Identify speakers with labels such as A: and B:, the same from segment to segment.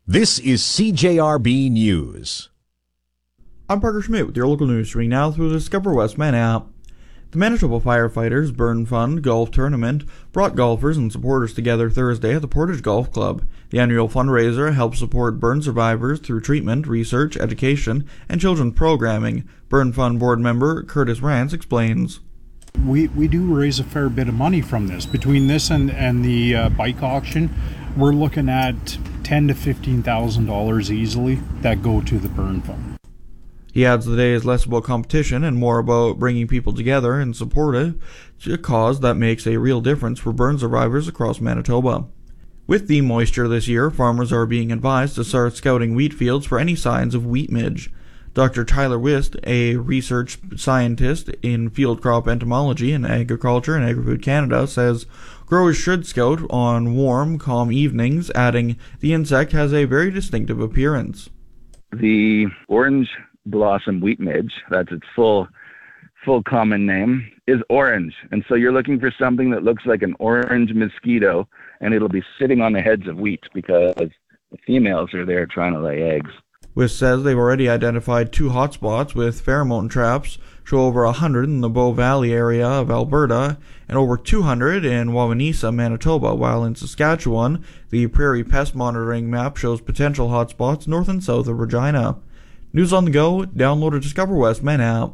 A: This is CJRB News.
B: I'm Parker Schmidt with your local news streaming now through the Discover Westman app. The Manitoba Firefighters Burn Fund Golf Tournament brought golfers and supporters together Thursday at the Portage Golf Club. The annual fundraiser helps support burn survivors through treatment, research, education, and children's programming. Burn Fund board member Curtis Rance explains.
C: We do raise a fair bit of money from this. Between this and the bike auction, we're looking at $10,000 to $15,000 easily that go to the Burn Fund.
B: He adds the day is less about competition and more about bringing people together and support a cause that makes a real difference for burn survivors across Manitoba. With the moisture this year, farmers are being advised to start scouting wheat fields for any signs of wheat midge. Dr. Tyler Wist, a research scientist in field crop entomology and agriculture and Agri-Food Canada, says growers should scout on warm, calm evenings, adding the insect has a very distinctive appearance.
D: The orange blossom wheat midge, that's its full common name, is orange. And so you're looking for something that looks like an orange mosquito, and it'll be sitting on the heads of wheat because the females are there trying to lay eggs.
B: Wist says they've already identified 2 hotspots with pheromone traps, show over 100 in the Bow Valley area of Alberta, and over 200 in Wawanesa, Manitoba, while in Saskatchewan, the Prairie Pest Monitoring map shows potential hotspots north and south of Regina. News on the go, download the Discover Westman app.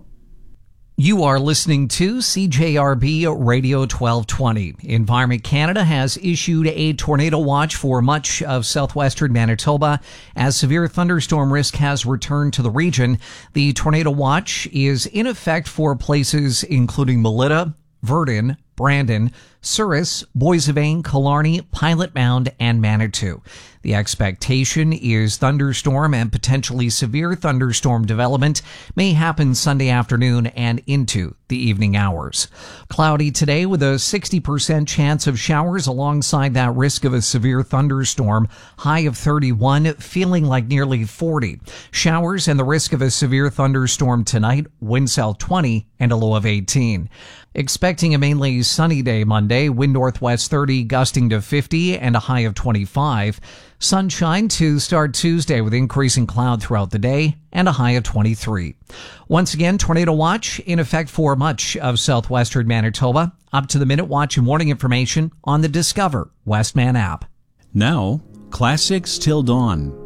E: You are listening to CJRB Radio 1220. Environment Canada has issued a tornado watch for much of southwestern Manitoba as severe thunderstorm risk has returned to the region. The tornado watch is in effect for places including Melita, Verdon, Brandon, Souris, Boissevain, Killarney, Pilot Mound, and Manitou. The expectation is thunderstorm and potentially severe thunderstorm development may happen Sunday afternoon and into the evening hours. Cloudy today with a 60% chance of showers alongside that risk of a severe thunderstorm. High of 31, feeling like nearly 40. Showers and the risk of a severe thunderstorm tonight, wind south 20 and a low of 18. Expecting a mainly sunny day Monday, wind northwest 30, gusting to 50 and a high of 25. Sunshine to start Tuesday with increasing cloud throughout the day and a high of 23. Once again, tornado watch in effect for much of southwestern Manitoba. Up to the minute watch and warning information on the Discover Westman app.
F: Now, Classics Till Dawn.